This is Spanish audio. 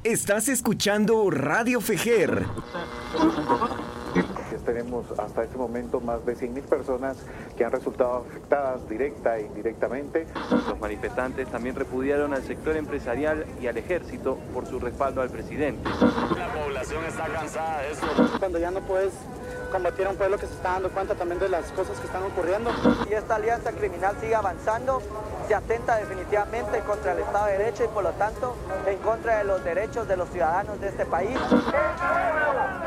Estás escuchando Radio Fejer. Tenemos hasta este momento más de 100.000 personas que han resultado afectadas directa e indirectamente. Los manifestantes también repudiaron al sector empresarial y al ejército por su respaldo al presidente. La población está cansada de esto. Cuando ya no puedes combatir a un pueblo que se está dando cuenta también de las cosas que están ocurriendo. Si esta alianza criminal sigue avanzando, se atenta definitivamente contra el Estado de Derecho y por lo tanto en contra de los derechos de los ciudadanos de este país.